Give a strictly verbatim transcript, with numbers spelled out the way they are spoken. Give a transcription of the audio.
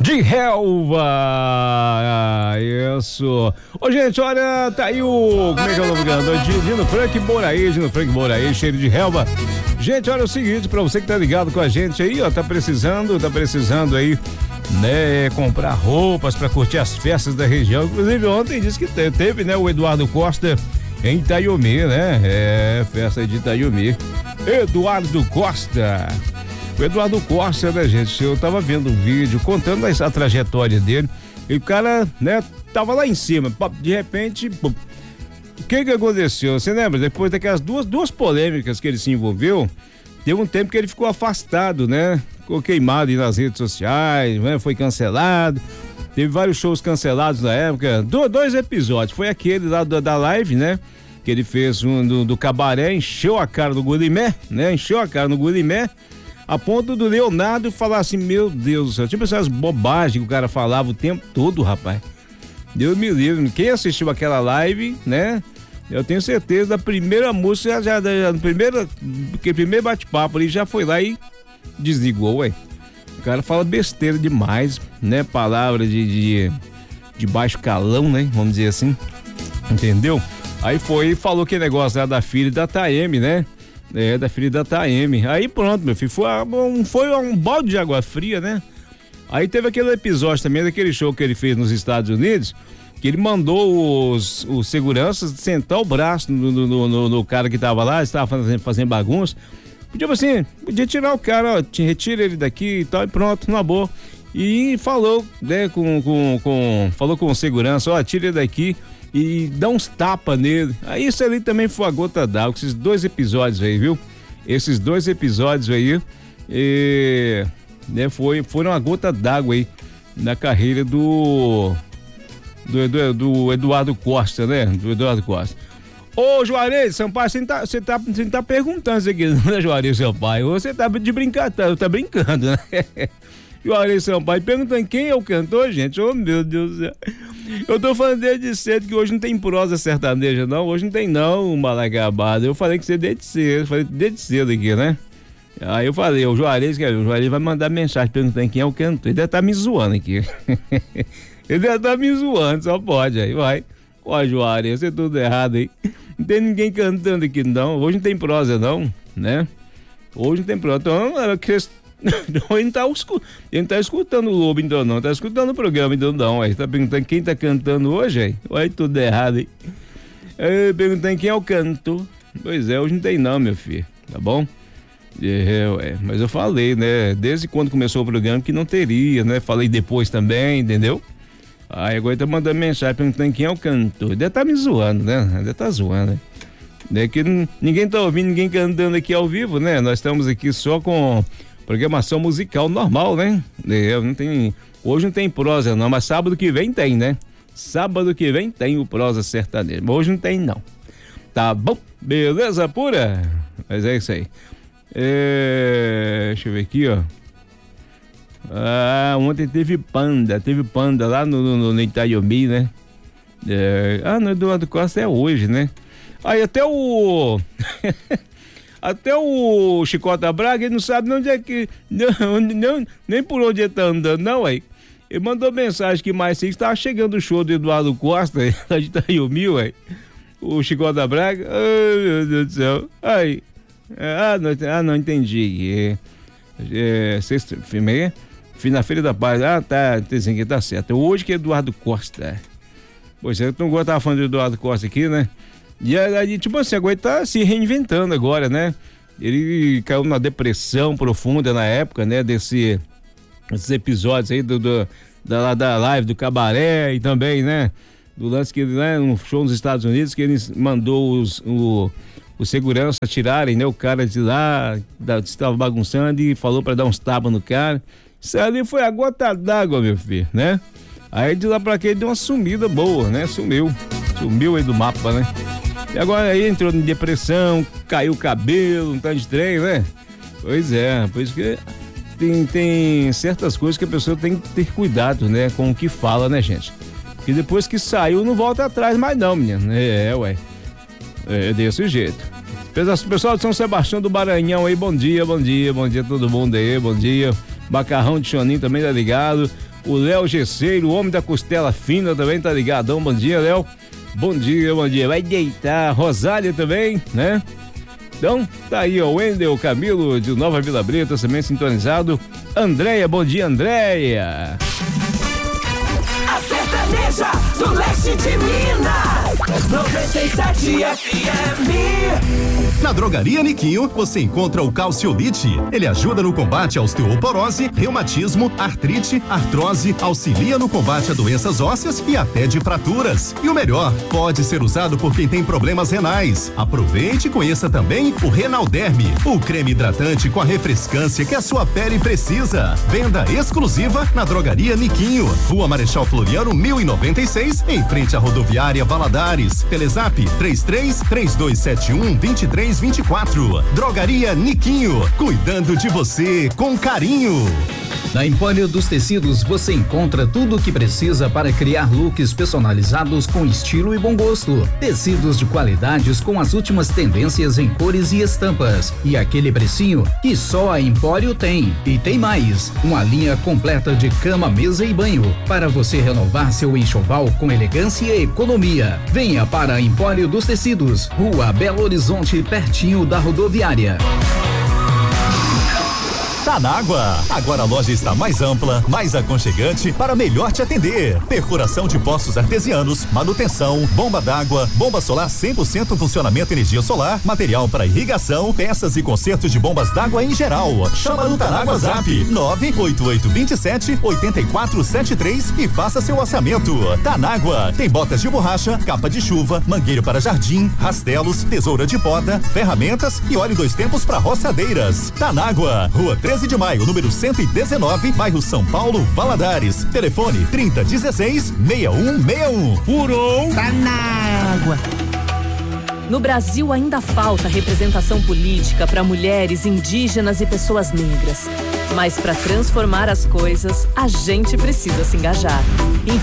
de relva. Ah, isso. Ô, gente, olha, tá aí o... Como é que é o nome do cantor? Dino Frank Moraes, Dino Frank Moraes, cheiro de relva. Gente, olha o seguinte, pra você que tá ligado com a gente aí, ó, tá precisando, tá precisando aí, né, comprar roupas pra curtir as festas da região. Inclusive, ontem disse que teve, teve né, o Eduardo Costa em Itaiumi, né? É, festa de Itaiumi. Eduardo Costa. O Eduardo Costa, né, gente? Eu tava vendo um vídeo contando a, a trajetória dele. E o cara, né, tava lá em cima. De repente, o que que aconteceu? Você lembra? Depois daquelas duas, duas polêmicas que ele se envolveu, teve um tempo que ele ficou afastado, né? Ficou queimado aí nas redes sociais, né? Foi cancelado. Teve vários shows cancelados na época. Do, dois episódios. Foi aquele lá da, da live, né? Que ele fez um do, do cabaré, encheu a cara do Gulimé, né? Encheu a cara no Gulimé, a ponto do Leonardo falar assim, meu Deus do céu, tipo essas bobagens que o cara falava o tempo todo, rapaz. Deus me livre. Quem assistiu aquela live, né? Eu tenho certeza, da primeira música, já, já no primeiro, porque primeiro bate-papo ali já foi lá e desligou, ué. O cara fala besteira demais, né? Palavra de, de, de baixo calão, né? Vamos dizer assim. Entendeu? Aí foi e falou que negócio lá da filha da Taeme, né? É, da filha da Taeme. Aí pronto, meu filho, foi um, foi um balde de água fria, né? Aí teve aquele episódio também daquele show que ele fez nos Estados Unidos, que ele mandou os, os seguranças sentar o braço no, no, no, no cara que tava lá, estava fazendo, fazendo bagunça. Podia assim, podia tirar o cara, ó, retira ele daqui e tal, e pronto, na boa. E falou, né, com, com, com, falou com o segurança, ó, tira ele daqui e dá uns tapas nele. Aí isso ali também foi a gota d'água, esses dois episódios aí, viu? Esses dois episódios aí, e, né, foi, foram a gota d'água aí na carreira do, do, do, do Eduardo Costa, né? Do Eduardo Costa. Ô, Juarez Sampaio, você tá, você tá, você tá perguntando isso aqui, né, Juarez Sampaio? Você tá de brincar, tá, tá brincando, né? Juarez Sampaio perguntando quem é o cantor, gente. Ô, meu Deus do céu. Eu tô falando desde cedo que hoje não tem prosa sertaneja, não. Hoje não tem, não, malagabado. Eu falei que você desde cedo, falei desde cedo aqui, né? Aí eu falei, o Juarez, o Juarez vai mandar mensagem perguntando quem é o cantor. Ele deve estar tá me zoando aqui. Ele deve estar tá me zoando, só pode, aí vai. Ó, Juarez, é tudo errado aí. Não tem ninguém cantando aqui, não. Hoje não tem prosa, não, né? Hoje não tem prosa. Então, é questão. Ele não, tá, ele não tá escutando o Lobo, então não, tá escutando o programa, então não, aí tá perguntando quem tá cantando hoje, aí, olha tudo errado, aí, aí perguntando quem é o cantor. Pois é, hoje não tem não, meu filho, tá bom? É, ué, mas eu falei, né, desde quando começou o programa que não teria, né, falei depois também, entendeu? Aí agora tá mandando mensagem perguntando quem é o cantor, deve tá me zoando, né, deve tá zoando, né? É que ninguém tá ouvindo ninguém cantando aqui ao vivo, né, nós estamos aqui só com programação musical normal, né? Eu não tem, hoje não tem prosa não, mas sábado que vem tem, né? Sábado que vem tem o prosa sertanejo, mas hoje não tem não. Tá bom? Beleza pura? Mas é isso aí. É, deixa eu ver aqui, ó. Ah, ontem teve panda, teve panda lá no, no, no Itaiumi, né? É, ah, no Eduardo Costa é hoje, né? Aí até o... Até o Chicota Braga, ele não sabe onde é que, não, não, nem por onde ele tá andando, não, aí. Ele mandou mensagem que mais cedo estava chegando o show do Eduardo Costa, lá de Itaiumi, ué. O Chicota Braga, ai, meu Deus do céu. Aí, ah, não, ah, não entendi. É, é, sexta, feira, na Feira da Paz, ah, tá, dizendo que tá certo. Hoje que é Eduardo Costa. Pois é, eu não tava falando do Eduardo Costa aqui, né? E aí, tipo assim, agora ele tá se reinventando agora, né? Ele caiu numa depressão profunda na época, né? Desse, desses episódios aí do, do, da, da live do cabaré e também, né? Do lance que ele, né? Um show nos Estados Unidos que ele mandou os, o, o segurança tirarem, né? O cara de lá, da, estava bagunçando e falou pra dar uns tapas no cara. Isso ali foi a gota d'água, meu filho, né? Aí de lá pra cá ele deu uma sumida boa, né? Sumiu. Sumiu aí do mapa, né? E agora aí entrou em depressão, caiu o cabelo, um tanto de trem, né? Pois é, por isso que tem, tem certas coisas que a pessoa tem que ter cuidado, né? Com o que fala, né, gente? Porque depois que saiu, não volta atrás mais não, menino. É, ué. É desse jeito. Pessoal de São Sebastião do Maranhão aí, bom dia, bom dia, bom dia a todo mundo aí, bom dia. Macarrão de Choninho também tá ligado. O Léo Gesseiro, o homem da costela fina também tá ligadão. Bom dia, Léo. Bom dia, bom dia. Vai deitar. Rosália também, né? Então, tá aí, ó, o Wendel Camilo de Nova Vila Brita, também sintonizado. Andréia, bom dia, Andréia. A sertaneja do leste de Minas, noventa e sete F M. Na Drogaria Niquinho, você encontra o Calciolite. Ele ajuda no combate à osteoporose, reumatismo, artrite, artrose, auxilia no combate a doenças ósseas e até de fraturas. E o melhor, pode ser usado por quem tem problemas renais. Aproveite e conheça também o Renalderme, o creme hidratante com a refrescância que a sua pele precisa. Venda exclusiva na Drogaria Niquinho, Rua Marechal Floriano mil e noventa e seis, em frente à rodoviária Valadares. Telezap três três três dois sete um dois três vinte e quatro. Drogaria Niquinho, cuidando de você com carinho. Na Empório dos Tecidos você encontra tudo o que precisa para criar looks personalizados com estilo e bom gosto. Tecidos de qualidades com as últimas tendências em cores e estampas. E aquele precinho que só a Empório tem. E tem mais, uma linha completa de cama, mesa e banho para você renovar seu enxoval com elegância e economia. Venha para a Empório dos Tecidos, Rua Belo Horizonte, pertinho da rodoviária. Tanágua. Agora a loja está mais ampla, mais aconchegante para melhor te atender. Perfuração de poços artesianos, manutenção, bomba d'água, bomba solar cem por cento funcionamento energia solar, material para irrigação, peças e consertos de bombas d'água em geral. Chama no Tanágua Zap nove oito oito dois sete oito quatro sete três e faça seu orçamento. Tanágua tem botas de borracha, capa de chuva, mangueiro para jardim, rastelos, tesoura de poda, ferramentas e óleo dois tempos para roçadeiras. Tanágua, Rua treze de maio, número cento e dezenove, bairro São Paulo, Valadares. Telefone trinta dezesseis sessenta e um sessenta e um. Furou. Tá na água. No Brasil ainda falta representação política para mulheres, indígenas e pessoas negras. Mas para transformar as coisas, a gente precisa se engajar.